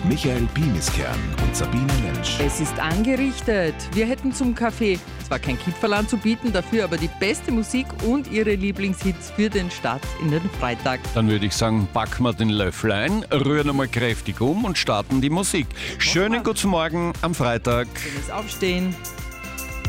Michael Pimiskern und Sabine Lentsch. Es ist angerichtet. Wir hätten zum Kaffee zwar kein Kipferl zu bieten, dafür aber die beste Musik und ihre Lieblingshits für den Start in den Freitag. Dann würde ich sagen, packen wir den Löffel ein, rühren einmal kräftig um und starten die Musik. Schönen guten Morgen am Freitag. Schönes Aufstehen.